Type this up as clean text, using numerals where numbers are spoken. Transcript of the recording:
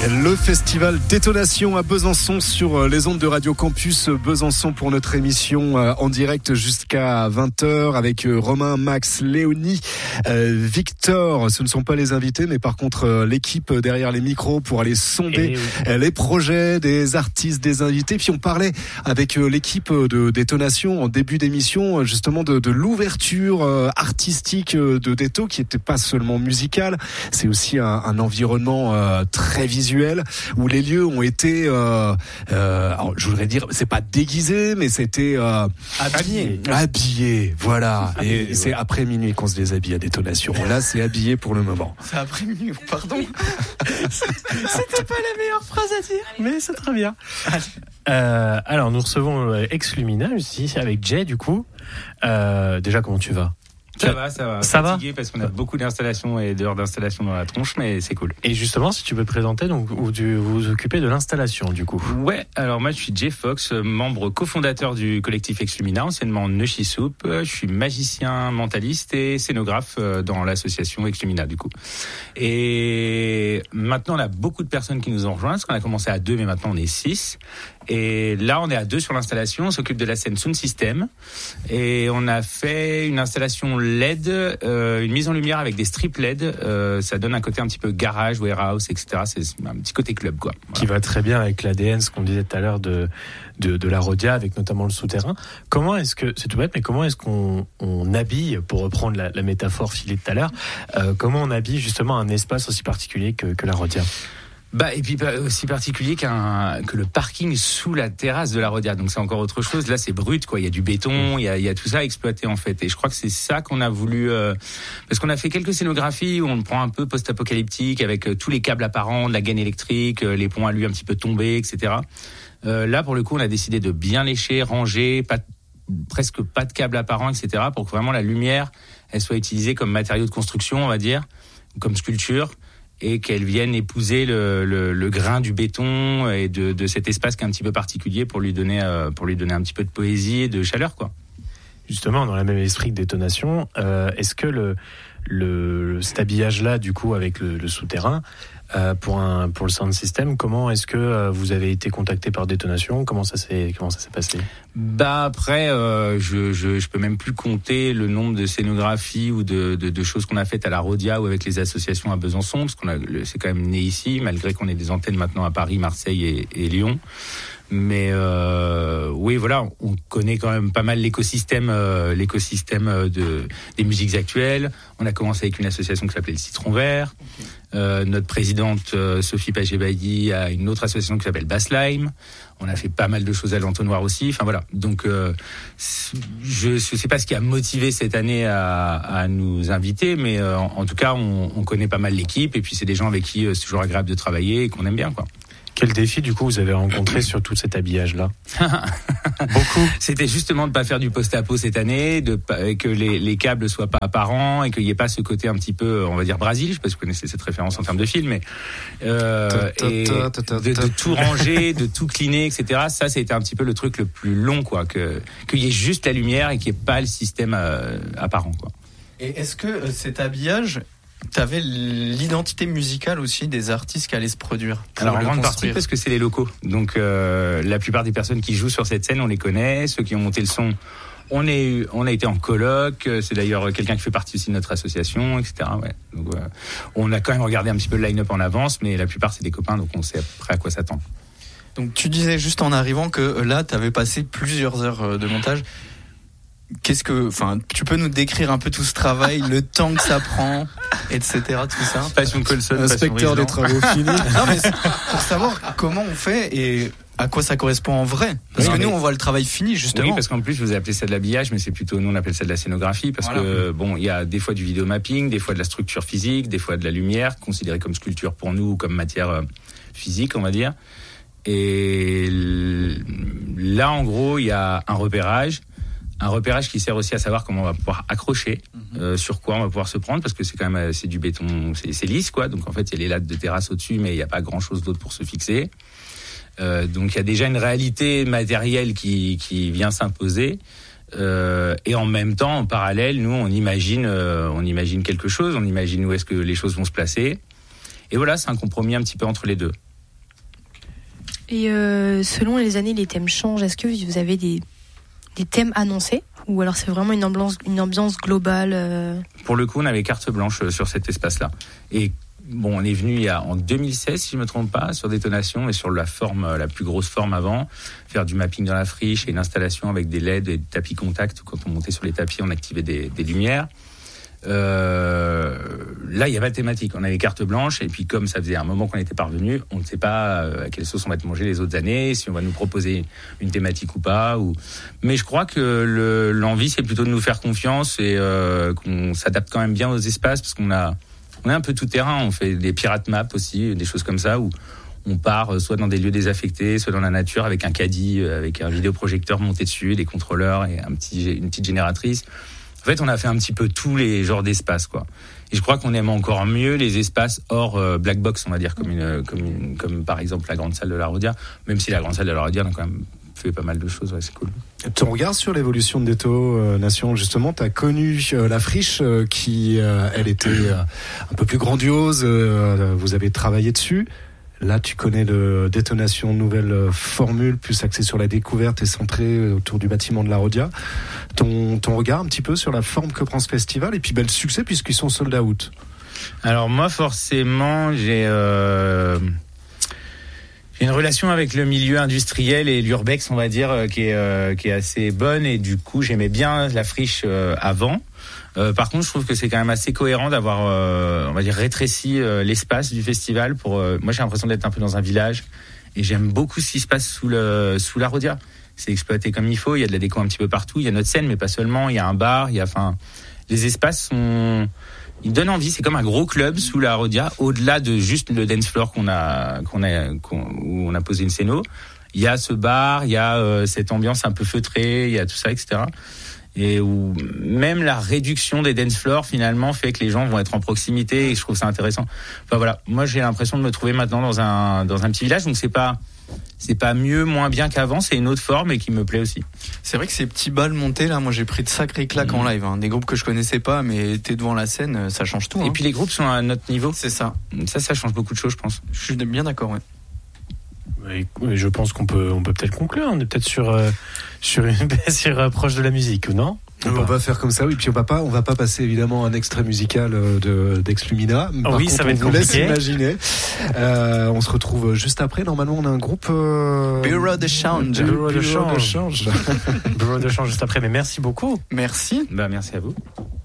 Le festival Détonation à Besançon sur les ondes de Radio Campus Besançon pour notre émission en direct jusqu'à 20h avec Romain, Max, Léonie, Victor. Ce ne sont pas les invités mais par contre l'équipe derrière les micros pour aller sonder les projets des artistes, des invités. Puis on parlait avec l'équipe de Détonation en début d'émission justement de l'ouverture artistique de Déto qui n'était pas seulement musicale. C'est aussi un environnement très visuel où les lieux ont été alors je voudrais dire c'est pas déguisé mais c'était habillé voilà et c'est après minuit qu'on se déshabille à Détonation. Là c'est habillé pour le moment. C'est après minuit, pardon. C'était pas la meilleure phrase à dire mais c'est très bien. Alors nous recevons Ex Lumina aussi avec Jay du coup. Déjà comment tu vas? Ça va. Fatigué parce qu'on a beaucoup d'installations et d'heures d'installation dans la tronche, mais c'est cool. Et justement, si tu peux te présenter, donc, vous vous occupez de l'installation, du coup. Ouais, alors moi, je suis Jay Fox, membre cofondateur du collectif Ex Lumina, anciennement Neuchy Soup. Je suis magicien mentaliste et scénographe dans l'association Ex Lumina, du coup. Et maintenant, on a beaucoup de personnes qui nous ont rejoints, parce qu'on a commencé à 2, mais maintenant on est 6. Et là, on est à 2 sur l'installation. On s'occupe de la scène Sound System. Et on a fait une installation LED, une mise en lumière avec des strips LED. Ça donne un côté un petit peu garage, warehouse, etc. C'est un petit côté club, quoi. Voilà. Qui va très bien avec l'ADN, ce qu'on disait tout à l'heure de la Rodia, avec notamment le souterrain. Comment est-ce que, c'est tout bête, mais comment est-ce qu'on habille, pour reprendre la métaphore filée de tout à l'heure, comment on habille justement un espace aussi particulier que la Rodia? Et puis aussi particulier que le parking sous la terrasse de la Rodia. Donc c'est encore autre chose. Là c'est brut, quoi. Il y a du béton, il y a tout ça à exploiter en fait. Et je crois que c'est ça qu'on a voulu parce qu'on a fait quelques scénographies où on prend un peu post-apocalyptique avec tous les câbles apparents, de la gaine électrique, les ponts à lui un petit peu tombés, etc. Là pour le coup on a décidé de bien lécher, ranger, presque pas de câbles apparents, etc. pour que vraiment la lumière elle soit utilisée comme matériau de construction, on va dire, comme sculpture. Et qu'elles viennent épouser le grain du béton et de cet espace qui est un petit peu particulier pour lui donner un petit peu de poésie et de chaleur, quoi. Justement, dans le même esprit que Détonation, est-ce que cet habillage-là, du coup, avec le souterrain, pour le sound system, comment est-ce que vous avez été contacté par Détonation? Comment ça s'est passé? Après, je peux même plus compter le nombre de scénographies ou de choses qu'on a faites à la Rodia ou avec les associations à Besançon, parce c'est quand même né ici, malgré qu'on ait des antennes maintenant à Paris, Marseille et Lyon. Mais oui, voilà, on connaît quand même pas mal l'écosystème des musiques actuelles. On a commencé avec une association qui s'appelait le Citron Vert. Notre présidente Sophie Pagé-Bailly a une autre association qui s'appelle Basslime. On a fait pas mal de choses à l'entonnoir aussi. Enfin voilà. Donc je sais pas ce qui a motivé cette année à nous inviter, mais en tout cas on connaît pas mal l'équipe et puis c'est des gens avec qui c'est toujours agréable de travailler et qu'on aime bien, quoi. Quel défi, du coup, vous avez rencontré sur tout cet habillage-là? Beaucoup. C'était justement de pas faire du post-apo cette année, que les câbles soient pas apparents et qu'il y ait pas ce côté un petit peu, on va dire, Brésil. Je sais pas si vous connaissez cette référence en termes de film, mais de tout ranger, de tout cleaner, etc. Ça, c'était un petit peu le truc le plus long, quoi, qu'il y ait juste la lumière et qu'il n'y ait pas le système apparent, quoi. Et est-ce que cet habillage, t'avais l'identité musicale aussi des artistes qui allaient se produire? Alors en grande partie parce que c'est les locaux. Donc la plupart des personnes qui jouent sur cette scène, on les connaît. Ceux qui ont monté le son, on a été en coloc. C'est d'ailleurs quelqu'un qui fait partie aussi de notre association, etc. Ouais. Donc on a quand même regardé un petit peu le line-up en avance, mais la plupart c'est des copains, donc on sait à peu près à quoi s'attendre. Donc tu disais juste en arrivant que là t'avais passé plusieurs heures de montage. Tu peux nous décrire un peu tout ce travail, le temps que ça prend, etc., tout ça? Passion Colson, inspecteur des travaux finis. Non, mais pour savoir comment on fait et à quoi ça correspond en vrai. Parce que nous, on voit le travail fini, justement. Oui, parce qu'en plus, vous appelez ça de l'habillage, mais c'est plutôt, nous, on appelle ça de la scénographie, parce que, il y a des fois du vidéo mapping, des fois de la structure physique, des fois de la lumière, considérée comme sculpture pour nous, ou comme matière physique, on va dire. Et là, en gros, il y a un repérage qui sert aussi à savoir comment on va pouvoir accrocher, sur quoi on va pouvoir se prendre, parce que c'est quand même c'est du béton, c'est lisse, quoi. Donc en fait il y a les lattes de terrasse au-dessus, mais il n'y a pas grand-chose d'autre pour se fixer. Donc il y a déjà une réalité matérielle qui vient s'imposer. Et en même temps, en parallèle, nous on imagine quelque chose, on imagine où est-ce que les choses vont se placer. Et voilà, c'est un compromis un petit peu entre les deux. Et selon les années, les thèmes changent. Est-ce que vous avez des thèmes annoncés ou alors c'est vraiment une ambiance globale Pour le coup, on avait carte blanche sur cet espace-là. Et bon, on est venu en 2016, si je ne me trompe pas, sur Détonation et sur la plus grosse forme avant, faire du mapping dans la friche et une installation avec des LED et des tapis contact. Quand on montait sur les tapis, on activait des lumières. Là, il n'y a pas de thématique. On avait carte blanche et puis comme ça faisait un moment qu'on était parvenu, on ne sait pas à quelle sauce on va te manger les autres années, si on va nous proposer une thématique ou pas. Mais je crois que l'envie, c'est plutôt de nous faire confiance et qu'on s'adapte quand même bien aux espaces parce qu'on a un peu tout terrain. On fait des pirate maps aussi, des choses comme ça où on part soit dans des lieux désaffectés, soit dans la nature avec un caddie, avec un vidéoprojecteur monté dessus, des contrôleurs et une petite génératrice. En fait, on a fait un petit peu tous les genres d'espaces, quoi. Et je crois qu'on aime encore mieux les espaces hors black box, on va dire, comme par exemple la grande salle de la Rhodia. Même si la grande salle de la Rhodia, on a quand même fait pas mal de choses, ouais, c'est cool. Ton regard sur l'évolution de Détonation, justement, tu as connu la friche qui, elle était un peu plus grandiose, vous avez travaillé dessus. Là, tu connais le Détonation, nouvelle formule, plus axée sur la découverte et centrée autour du bâtiment de la Rhodia. Ton regard un petit peu sur la forme que prend ce festival et puis le succès puisqu'ils sont sold out. Alors moi, forcément, j'ai une relation avec le milieu industriel et l'urbex, on va dire, qui est assez bonne et du coup, j'aimais bien la friche avant. Par contre, je trouve que c'est quand même assez cohérent d'avoir, on va dire, rétréci l'espace du festival. Moi, j'ai l'impression d'être un peu dans un village et j'aime beaucoup ce qui se passe sous la Rhodia. C'est exploité comme il faut. Il y a de la déco un petit peu partout. Il y a notre scène, mais pas seulement. Il y a un bar. Les espaces ils donnent envie. C'est comme un gros club sous la Rhodia, au-delà de juste le dance floor où on a posé une scéno. Il y a ce bar, il y a cette ambiance un peu feutrée, il y a tout ça, etc. Et où même la réduction des dance floors finalement fait que les gens vont être en proximité et je trouve ça intéressant. Enfin voilà, moi j'ai l'impression de me trouver maintenant dans un petit village, donc c'est pas mieux, moins bien qu'avant, c'est une autre forme et qui me plaît aussi. C'est vrai que ces petits balles montés là, moi j'ai pris de sacrés claques en live, des groupes que je connaissais pas, mais t'es devant la scène, ça change tout. Et puis les groupes sont à notre niveau. C'est ça. Ça change beaucoup de choses, je pense. Je suis bien d'accord, ouais. Et je pense qu'on peut peut-être conclure. On est peut-être sur proche de la musique, ou non? On va faire comme ça, oui. Puis on va pas passer évidemment un extrait musical d'Ex Lumina. Par contre, ça va être on vous laisse compliqué. Imaginer. On se retrouve juste après. Normalement, on a un groupe. Bureau de change. Bureau de change juste après. Mais merci beaucoup. Merci. Merci à vous.